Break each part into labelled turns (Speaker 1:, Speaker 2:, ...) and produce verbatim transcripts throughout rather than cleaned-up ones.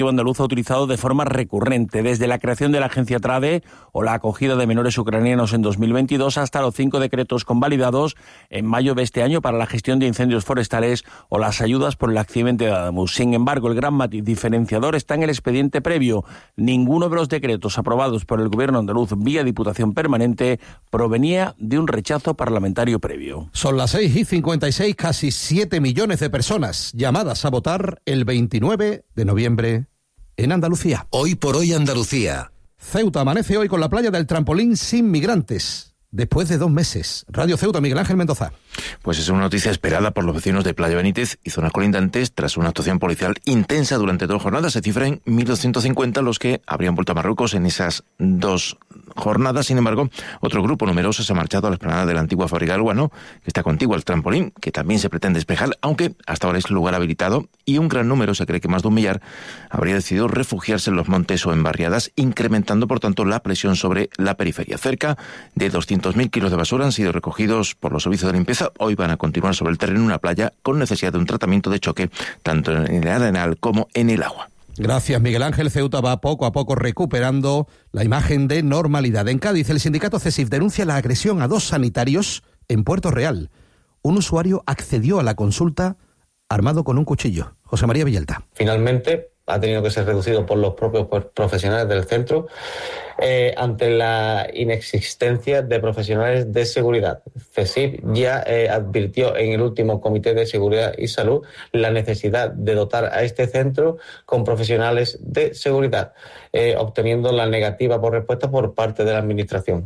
Speaker 1: andaluz ha utilizado de forma recurrente, desde la creación de la agencia TRADE o la acogida de menores ucranianos en dos mil veintidós hasta los cinco decretos convalidados en mayo de este año para la gestión de incendios forestales o las ayudas por el accidente de Adamus. Sin embargo, el gran matiz diferenciador está en el expediente previo. Ninguno de los decretos aprobados por el gobierno andaluz vía Diputación Permanente provenía de un rechazo parlamentario previo.
Speaker 2: Son las seis y cincuenta y seis, casi siete millones de personas llamadas a votar el veintinueve de noviembre en Andalucía.
Speaker 3: Hoy por hoy Andalucía.
Speaker 2: Ceuta amanece hoy con la playa del Trampolín sin migrantes. Después de dos meses. Radio Ceuta, Miguel Ángel Mendoza.
Speaker 4: Pues es una noticia esperada por los vecinos de Playa Benítez y zonas colindantes tras una actuación policial intensa durante dos jornadas. Se cifra en mil doscientos cincuenta los que habrían vuelto a Marruecos en esas dos jornadas. Sin embargo, otro grupo numeroso se ha marchado a la explanada de la antigua fábrica del guano, que está contigua al trampolín, que también se pretende despejar, aunque hasta ahora es lugar habilitado, y un gran número, se cree que más de un millar, habría decidido refugiarse en los montes o en barriadas, incrementando por tanto la presión sobre la periferia. Cerca de doscientos mil kilos de basura han sido recogidos por los servicios de limpieza. Hoy van a continuar sobre el terreno en una playa con necesidad de un tratamiento de choque tanto en el arenal como en el agua.
Speaker 2: Gracias, Miguel Ángel. Ceuta va poco a poco recuperando la imagen de normalidad. En Cádiz, el sindicato CESIF denuncia la agresión a dos sanitarios en Puerto Real. Un usuario accedió a la consulta armado con un cuchillo. José María Villalta.
Speaker 5: Finalmente ha tenido que ser reducido por los propios profesionales del centro eh, ante la inexistencia de profesionales de seguridad. CESIF ya eh, advirtió en el último Comité de Seguridad y Salud la necesidad de dotar a este centro con profesionales de seguridad, eh, obteniendo la negativa por respuesta por parte de la Administración.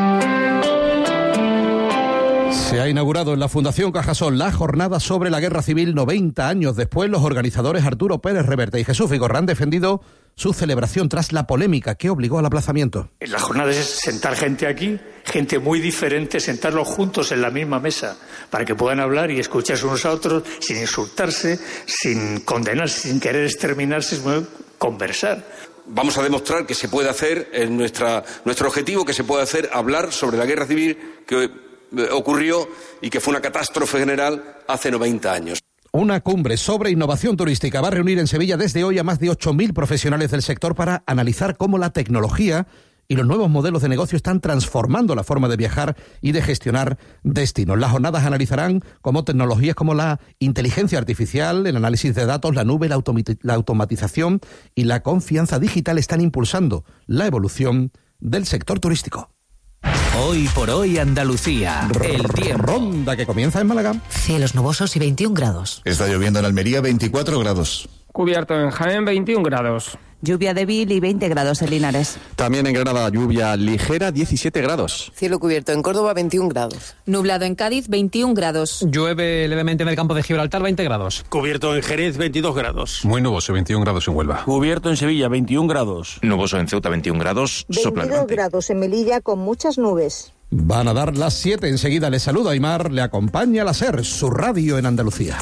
Speaker 2: Se ha inaugurado en la Fundación Cajasol la jornada sobre la Guerra Civil. noventa años después, los organizadores Arturo Pérez Reverte y Jesús Vigorra han defendido su celebración tras la polémica que obligó al aplazamiento.
Speaker 6: La jornada es sentar gente aquí, gente muy diferente, sentarlos juntos en la misma mesa para que puedan hablar y escucharse unos a otros sin insultarse, sin condenarse, sin querer exterminarse, sino conversar.
Speaker 7: Vamos a demostrar que se puede hacer, en nuestra, nuestro objetivo, que se puede hacer hablar sobre la guerra civil que ocurrió y que fue una catástrofe general hace noventa años.
Speaker 2: Una cumbre sobre innovación turística va a reunir en Sevilla desde hoy a más de ocho mil profesionales del sector para analizar cómo la tecnología y los nuevos modelos de negocio están transformando la forma de viajar y de gestionar destinos. Las jornadas analizarán cómo tecnologías como la inteligencia artificial, el análisis de datos, la nube, la, automati- la automatización y la confianza digital están impulsando la evolución del sector turístico.
Speaker 3: Hoy por hoy Andalucía. El tiempo.
Speaker 2: Ronda que comienza en Málaga.
Speaker 8: Cielos nubosos y veintiún grados.
Speaker 9: Está lloviendo en Almería, veinticuatro grados.
Speaker 10: Cubierto en Jaén, veintiún grados.
Speaker 11: Lluvia débil y veinte grados en Linares.
Speaker 12: También en Granada, lluvia ligera, diecisiete grados.
Speaker 13: Cielo cubierto en Córdoba, veintiún grados.
Speaker 14: Nublado en Cádiz, veintiún grados.
Speaker 15: Llueve levemente en el campo de Gibraltar, veinte grados.
Speaker 16: Cubierto en Jerez, veintidós grados.
Speaker 17: Muy nuboso, veintiún grados en Huelva.
Speaker 1: Cubierto en Sevilla, veintiún grados.
Speaker 4: Nuboso en Ceuta, veintiún grados.
Speaker 18: veintidós grados en Melilla con muchas nubes.
Speaker 2: Van a dar las siete. Enseguida le saluda Aymar, le acompaña la SER, su radio en Andalucía.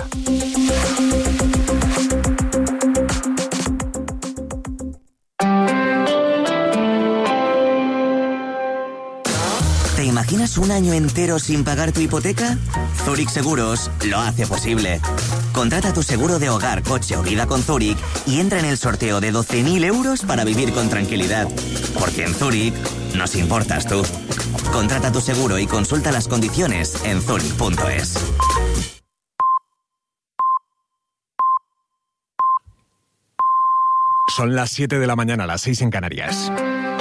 Speaker 19: ¿Te imaginas un año entero sin pagar tu hipoteca? Zurich Seguros lo hace posible. Contrata tu seguro de hogar, coche o vida con Zurich y entra en el sorteo de doce mil euros para vivir con tranquilidad. Porque en Zurich nos importas tú. Contrata tu seguro y consulta las condiciones en zurich punto es.
Speaker 20: Son las siete de la mañana, las seis en Canarias.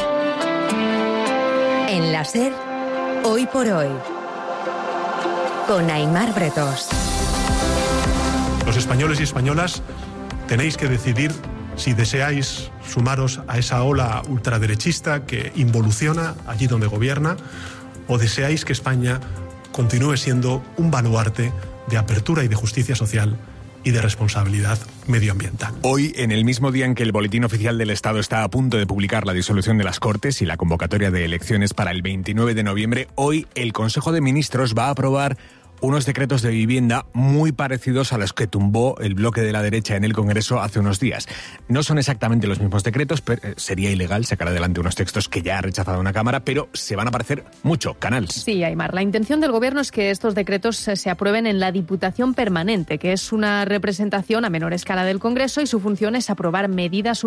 Speaker 8: En la SER, hoy por hoy, con Aymar Bretos.
Speaker 21: Los españoles y españolas tenéis que decidir si deseáis sumaros a esa ola ultraderechista que involuciona allí donde gobierna, o deseáis que España continúe siendo un baluarte de apertura y de justicia social y de responsabilidad medioambiental.
Speaker 20: Hoy, en el mismo día en que el Boletín Oficial del Estado está a punto de publicar la disolución de las Cortes y la convocatoria de elecciones para el veintinueve de noviembre, hoy el Consejo de Ministros va a aprobar unos decretos de vivienda muy parecidos a los que tumbó el bloque de la derecha en el Congreso hace unos días. No son exactamente los mismos decretos, pero sería ilegal sacar adelante unos textos que ya ha rechazado una Cámara, pero se van a parecer mucho. Canals.
Speaker 17: Sí, Aimar. La intención del Gobierno es que estos decretos se aprueben en la Diputación Permanente, que es una representación a menor escala del Congreso, y su función es aprobar medidas